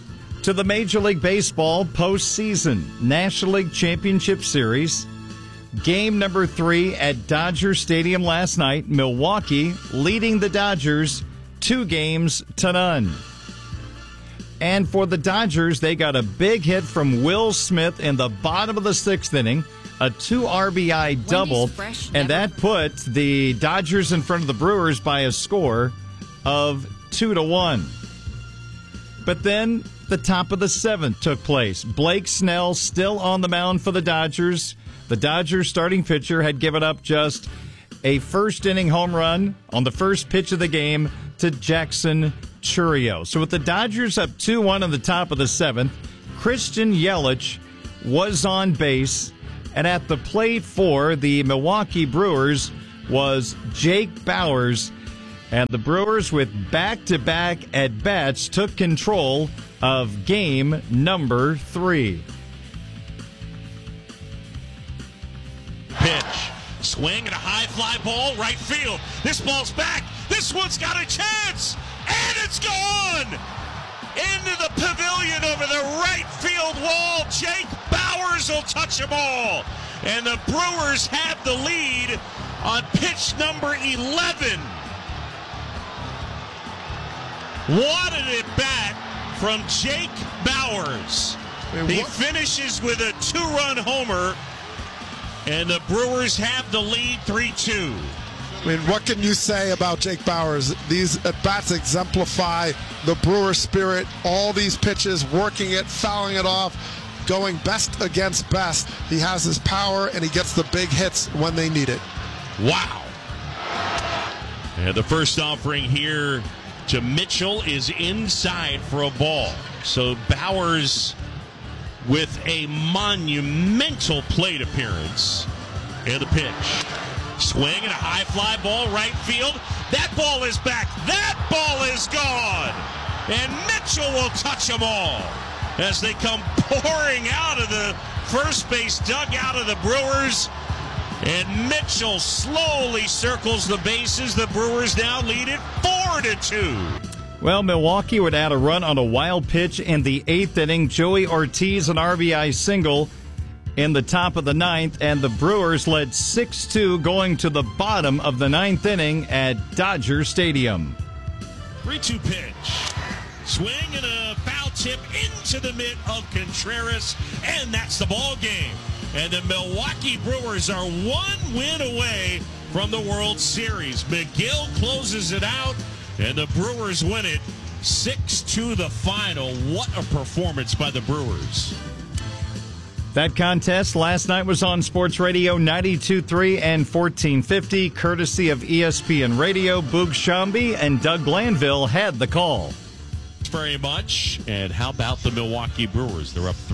To the Major League Baseball postseason National League Championship Series. Game number 3 at Dodger Stadium last night. Milwaukee leading the Dodgers 2-0. And for the Dodgers, they got a big hit from Will Smith in the bottom of the 6th inning, a 2 RBI double, and that put the Dodgers in front of the Brewers by a score of 2-1. But then the top of the 7th took place. Blake Snell still on the mound for the Dodgers. The Dodgers starting pitcher had given up just a first-inning home run on the first pitch of the game to Jackson Chourio. So with the Dodgers up 2-1 on the top of the 7th, Christian Yelich was on base, and at the plate for the Milwaukee Brewers was Jake Bauers, and the Brewers with back-to-back at-bats took control of game number 3. Pitch. Swing and a high fly ball, right field. This ball's back. This one's got a chance. And it's gone! Into the pavilion over the right field wall. Jake Bauers will touch them all. And the Brewers have the lead on pitch number 11. What an at-bat from Jake Bauers. He finishes with a 2-run homer. And the Brewers have the lead 3-2. I mean, what can you say about Jake Bauers? These at-bats exemplify the Brewer spirit. All these pitches, working it, fouling it off, going best against best. He has his power, and he gets the big hits when they need it. Wow. And the first offering here to Mitchell is inside for a ball. So Bauers with a monumental plate appearance. And the pitch. Swing and a high fly ball, right field. That ball is back. That ball is gone. And Mitchell will touch them all as they come pouring out of the first base dugout of the Brewers. And Mitchell slowly circles the bases. The Brewers now lead it 4-2. Well, Milwaukee would add a run on a wild pitch in the 8th inning. Joey Ortiz, an RBI single in the top of the 9th, and the Brewers led 6-2 going to the bottom of the 9th inning at Dodger Stadium. 3-2 pitch. Swing and a foul tip into the mitt of Contreras, and that's the ball game. And the Milwaukee Brewers are 1 win away from the World Series. McGill closes it out, and the Brewers win it 6-2 the final. What a performance by the Brewers. That contest last night was on Sports Radio 92.3 and 1450, courtesy of ESPN Radio. Boog Shambi and Doug Glanville had the call. Thanks very much. And how about the Milwaukee Brewers? They're up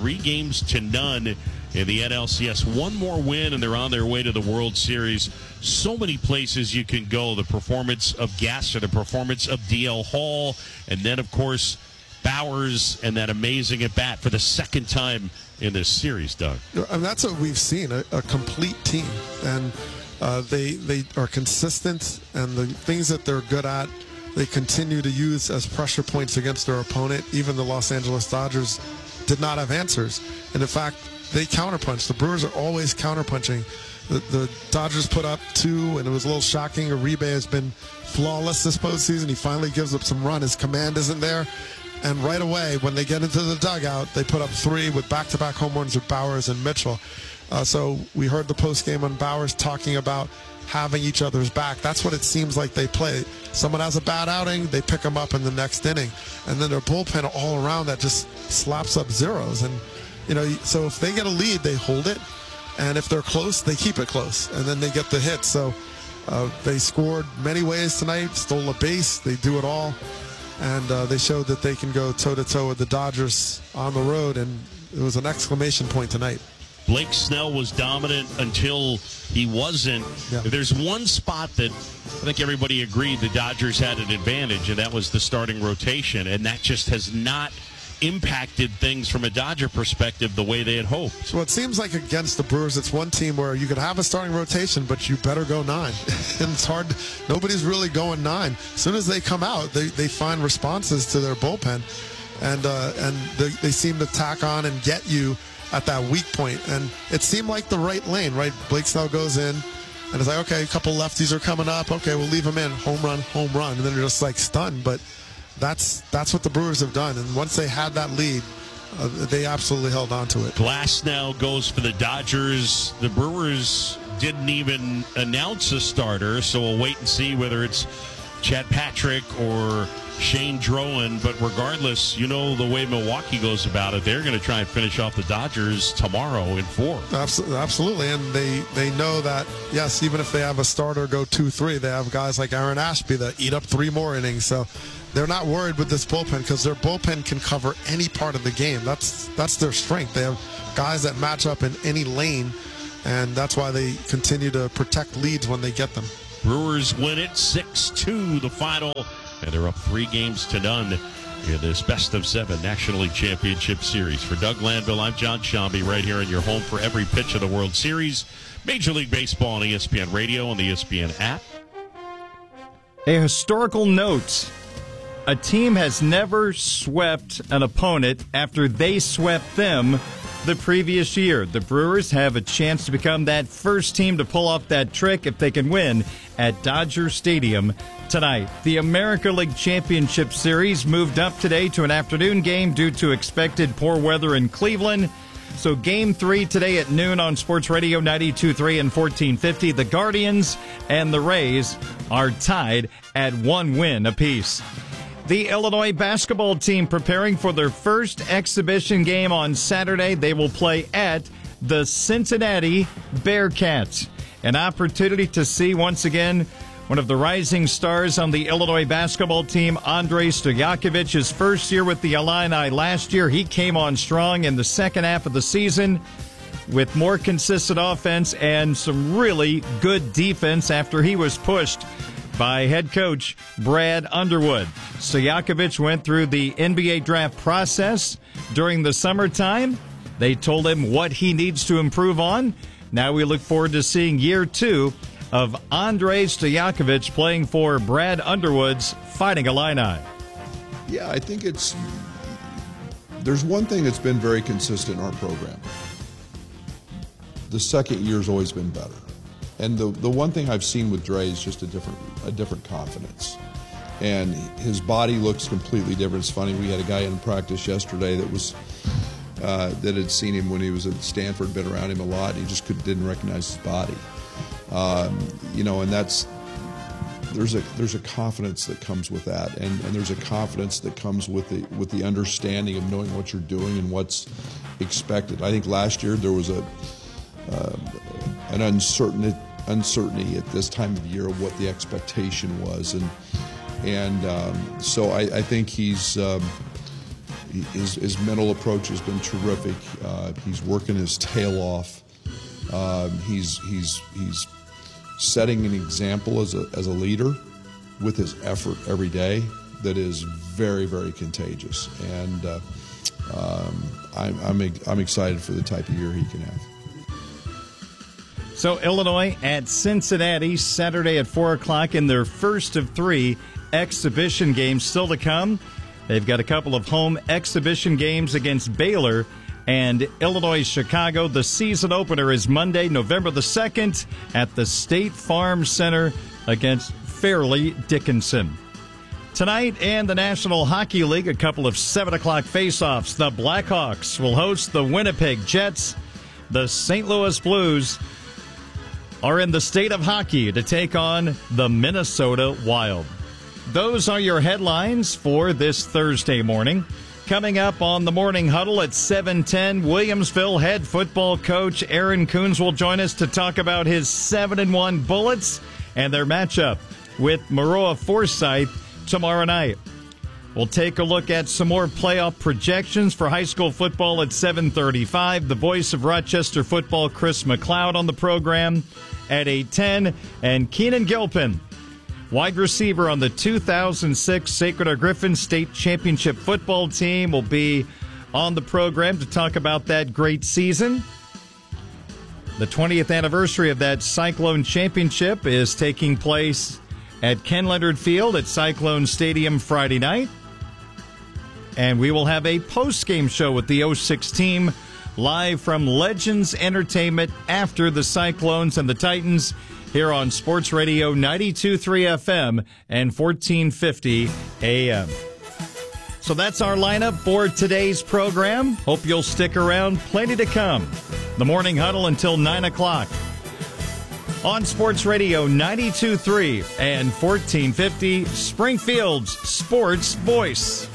3-0 in the NLCS. One more win, and they're on their way to the World Series. So many places you can go. The performance of Gasser, the performance of DL Hall, and then, of course, Bauers and that amazing at-bat for the second time in this series, Doug. And that's what we've seen, a complete team. And they are consistent, and the things that they're good at, they continue to use as pressure points against their opponent. Even the Los Angeles Dodgers did not have answers. And in fact, they counterpunch. The Brewers are always counterpunching. The Dodgers put up 2, and it was a little shocking. Uribe has been flawless this postseason. He finally gives up some run. His command isn't there. And right away, when they get into the dugout, they put up 3 with back-to-back home runs with Bauers and Mitchell. So we heard the postgame on Bauers talking about having each other's back. That's what it seems like they play. Someone has a bad outing, they pick them up in the next inning. And then their bullpen all around that just slaps up zeros. And, you know, so if they get a lead, they hold it. And if they're close, they keep it close. And then they get the hit. So they scored many ways tonight, stole a base, they do it all. And they showed that they can go toe-to-toe with the Dodgers on the road, and it was an exclamation point tonight. Blake Snell was dominant until he wasn't. Yeah. There's one spot that I think everybody agreed the Dodgers had an advantage, and that was the starting rotation, and that just has not impacted things from a Dodger perspective the way they had hoped. So it seems like against the Brewers, it's one team where you could have a starting rotation, but you better go 9. And it's hard. Nobody's really going 9. As soon as they come out, they find responses to their bullpen. and they seem to tack on and get you at that weak point. And it seemed like the right lane, right? Blake Snell goes in, and it's like, okay, a couple lefties are coming up. Okay, we'll leave them in. Home run. And then they're just like stunned. But that's what the Brewers have done. And once they had that lead, they absolutely held on to it. Glasnow goes for the Dodgers. The Brewers didn't even announce a starter, so we'll wait and see whether it's Chad Patrick or Shane Drowan. But regardless, you know the way Milwaukee goes about it, they're going to try and finish off the Dodgers tomorrow in 4. Absolutely, and they know that, yes, even if they have a starter go 2-3, they have guys like Aaron Ashby that eat up 3 more innings. So they're not worried with this bullpen because their bullpen can cover any part of the game. That's their strength. They have guys that match up in any lane, and that's why they continue to protect leads when they get them. Brewers win it 6-2 the final, and they're up 3-0 in this best-of-7 National League Championship Series. For Doug Landville, I'm John Shambi, right here in your home for every pitch of the World Series. Major League Baseball on ESPN Radio and the ESPN app. A historical note. A team has never swept an opponent after they swept them the previous year. The Brewers have a chance to become that first team to pull off that trick if they can win at Dodger Stadium tonight. The American League Championship Series moved up today to an afternoon game due to expected poor weather in Cleveland. So Game 3 today at noon on Sports Radio 92.3 and 1450. The Guardians and the Rays are tied at 1 win apiece. The Illinois basketball team preparing for their first exhibition game on Saturday. They will play at the Cincinnati Bearcats. An opportunity to see once again one of the rising stars on the Illinois basketball team, Andrej Stojakovic. His first year with the Illini last year, he came on strong in the second half of the season with more consistent offense and some really good defense after he was pushed by head coach Brad Underwood. Stojakovic went through the NBA draft process during the summertime. They told him what he needs to improve on. Now we look forward to seeing year 2 of Andrej Stojakovic playing for Brad Underwood's Fighting Illini. Yeah, I think there's one thing that's been very consistent in our program. The second year's always been better. And the one thing I've seen with Dre is just a different confidence. And his body looks completely different. It's funny, we had a guy in practice yesterday that had seen him when he was at Stanford, been around him a lot, and he just didn't recognize his body. And there's a confidence that comes with that, and there's a confidence that comes with the understanding of knowing what you're doing and what's expected. I think last year there was an uncertainty at this time of year of what the expectation was, and so I think his mental approach has been terrific. He's working his tail off. He's setting an example as a leader with his effort every day that is very, very contagious, and I'm excited for the type of year he can have. So Illinois at Cincinnati Saturday at 4 o'clock in their first of 3 exhibition games still to come. They've got a couple of home exhibition games against Baylor and Illinois Chicago. The season opener is Monday, November the 2nd at the State Farm Center against Fairleigh Dickinson. Tonight in the National Hockey League, a couple of 7 o'clock face-offs. The Blackhawks will host the Winnipeg Jets. The St. Louis Blues are in the state of hockey to take on the Minnesota Wild. Those are your headlines for this Thursday morning. Coming up on the Morning Huddle at 7:10, Williamsville head football coach Aaron Coons will join us to talk about his 7-1 Bullets and their matchup with Maroa Forsyth tomorrow night. We'll take a look at some more playoff projections for high school football at 7:35. The voice of Rochester football, Chris McLeod, on the program at 8:10. And Keenan Gilpin, wide receiver on the 2006 Sacred Heart Griffin State Championship football team, will be on the program to talk about that great season. The 20th anniversary of that Cyclone Championship is taking place at Ken Leonard Field at Cyclone Stadium Friday night. And we will have a post-game show with the 06 team live from Legends Entertainment after the Cyclones and the Titans here on Sports Radio 92.3 FM and 1450 AM. So that's our lineup for today's program. Hope you'll stick around. Plenty to come. The Morning Huddle until 9 o'clock. On Sports Radio 92.3 and 1450, Springfield's Sports Voice.